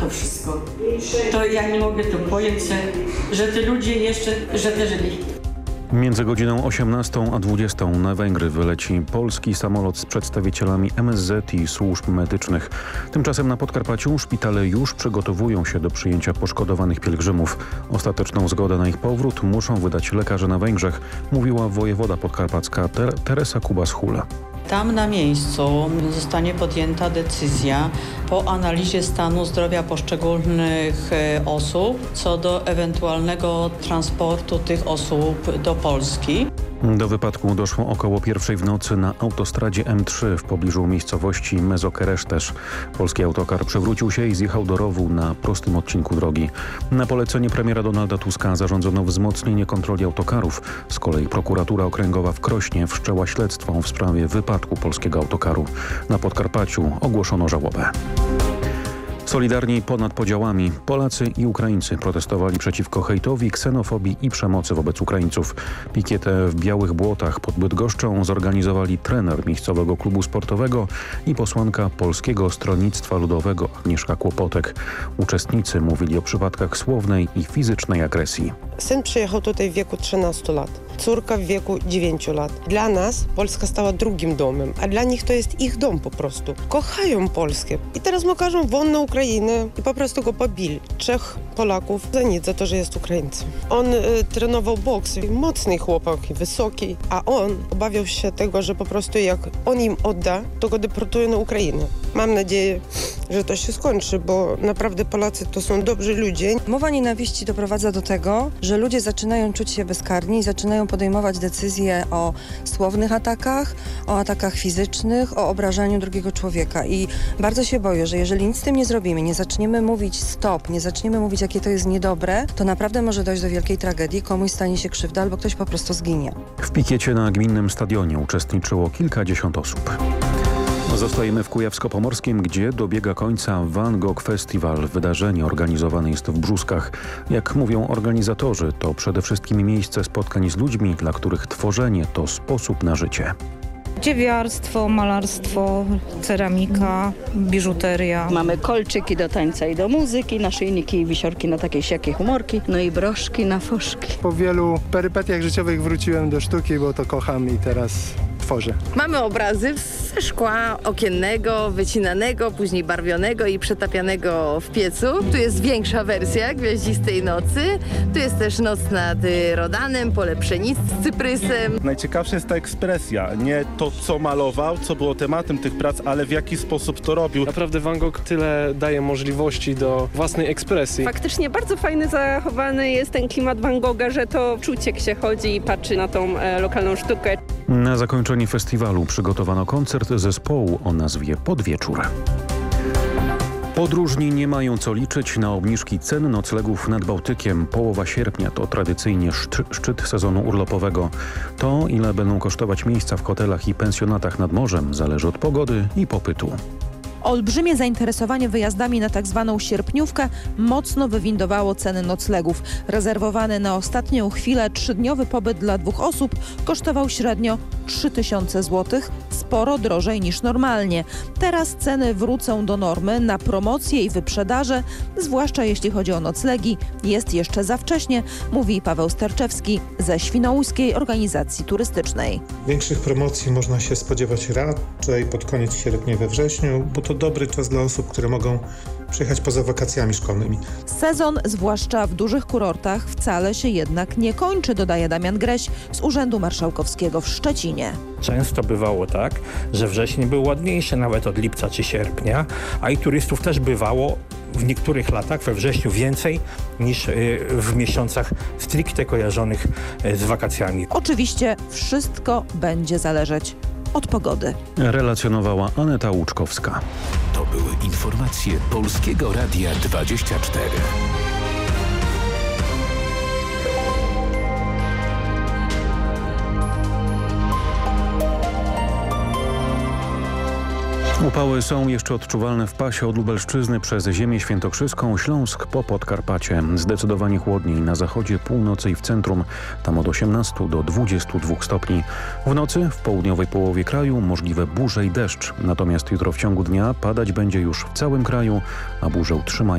to wszystko. To ja nie mogę tu pojąć, że te ludzie jeszcze, że te żyli. Między godziną 18 a 20 na Węgry wyleci polski samolot z przedstawicielami MSZ i służb medycznych. Tymczasem na Podkarpaciu szpitale już przygotowują się do przyjęcia poszkodowanych pielgrzymów. Ostateczną zgodę na ich powrót muszą wydać lekarze na Węgrzech, mówiła wojewoda podkarpacka Teresa Kubas-Hula. Tam na miejscu zostanie podjęta decyzja po analizie stanu zdrowia poszczególnych osób co do ewentualnego transportu tych osób do Polski. Do wypadku doszło około 1 w nocy na autostradzie M3 w pobliżu miejscowości Mezokeresztesz. Polski autokar przewrócił się i zjechał do rowu na prostym odcinku drogi. Na polecenie premiera Donalda Tuska zarządzono wzmocnienie kontroli autokarów. Z kolei prokuratura okręgowa w Krośnie wszczęła śledztwo w sprawie wypadku polskiego autokaru. Na Podkarpaciu ogłoszono żałobę. Solidarni ponad podziałami Polacy i Ukraińcy protestowali przeciwko hejtowi, ksenofobii i przemocy wobec Ukraińców. Pikietę w Białych Błotach pod Bydgoszczą zorganizowali trener miejscowego klubu sportowego i posłanka Polskiego Stronnictwa Ludowego Agnieszka Kłopotek. Uczestnicy mówili o przypadkach słownej i fizycznej agresji. Syn przyjechał tutaj w wieku 13 lat, córka w wieku 9 lat. Dla nas Polska stała drugim domem, a dla nich to jest ich dom po prostu. Kochają Polskę. I teraz mu każą won na Ukrainę i po prostu go pobili. 3 Polaków za nic, za to, że jest Ukraińcem. On trenował boks, mocny chłopak, wysoki, a on obawiał się tego, że po prostu jak on im odda, to go deportuje na Ukrainę. Mam nadzieję, że to się skończy, bo naprawdę Polacy to są dobrzy ludzie. Mowa nienawiści doprowadza do tego, że ludzie zaczynają czuć się bezkarni i zaczynają podejmować decyzje o słownych atakach, o atakach fizycznych, o obrażaniu drugiego człowieka. I bardzo się boję, że jeżeli nic z tym nie zrobimy, nie zaczniemy mówić stop, nie zaczniemy mówić, jakie to jest niedobre, to naprawdę może dojść do wielkiej tragedii, komuś stanie się krzywda albo ktoś po prostu zginie. W pikiecie na gminnym stadionie uczestniczyło kilkadziesiąt osób. Zostajemy w Kujawsko-Pomorskim, gdzie dobiega końca Van Gogh Festival. Wydarzenie organizowane jest w Brzózkach. Jak mówią organizatorzy, to przede wszystkim miejsce spotkań z ludźmi, dla których tworzenie to sposób na życie. Dziewiarstwo, malarstwo, ceramika, biżuteria. Mamy kolczyki do tańca i do muzyki, naszyjniki i wisiorki na takie siakie humorki, no i broszki na foszki. Po wielu perypetiach życiowych wróciłem do sztuki, bo to kocham i teraz tworzę. Mamy obrazy ze szkła okiennego, wycinanego, później barwionego i przetapianego w piecu. Tu jest większa wersja Gwiaździstej Nocy. Tu jest też Noc nad Rodanem, Pole pszenicy z cyprysem. Najciekawsza jest ta ekspresja, nie to co malował, co było tematem tych prac, ale w jaki sposób to robił. Naprawdę Van Gogh tyle daje możliwości do własnej ekspresji. Faktycznie bardzo fajny zachowany jest ten klimat Van Gogha, że to czuć jak się chodzi i patrzy na tą lokalną sztukę. Na zakończenie festiwalu przygotowano koncert zespołu o nazwie Podwieczór. Podróżni nie mają co liczyć na obniżki cen noclegów nad Bałtykiem. Połowa sierpnia to tradycyjnie szczyt sezonu urlopowego. To, ile będą kosztować miejsca w hotelach i pensjonatach nad morzem, zależy od pogody i popytu. Olbrzymie zainteresowanie wyjazdami na tak zwaną sierpniówkę mocno wywindowało ceny noclegów. Rezerwowany na ostatnią chwilę 3-dniowy pobyt dla 2 osób kosztował średnio 3000 zł, sporo drożej niż normalnie. Teraz ceny wrócą do normy, na promocje i wyprzedaże, zwłaszcza jeśli chodzi o noclegi. Jest jeszcze za wcześnie, mówi Paweł Sterczewski ze Świnoujskiej Organizacji Turystycznej. Większych promocji można się spodziewać raczej pod koniec sierpnia, we wrześniu, bo to dobry czas dla osób, które mogą przyjechać poza wakacjami szkolnymi. Sezon, zwłaszcza w dużych kurortach, wcale się jednak nie kończy, dodaje Damian Greś z Urzędu Marszałkowskiego w Szczecinie. Często bywało tak, że wrzesień był ładniejszy nawet od lipca czy sierpnia, a i turystów też bywało w niektórych latach we wrześniu więcej niż w miesiącach stricte kojarzonych z wakacjami. Oczywiście wszystko będzie zależeć od pogody. Relacjonowała Aneta Łuczkowska. To były informacje Polskiego Radia 24. Upały są jeszcze odczuwalne w pasie od Lubelszczyzny przez ziemię świętokrzyską, Śląsk po Podkarpacie. Zdecydowanie chłodniej na zachodzie, północy i w centrum. Tam od 18 do 22 stopni. W nocy w południowej połowie kraju możliwe burze i deszcz. Natomiast jutro w ciągu dnia padać będzie już w całym kraju, a burze utrzymają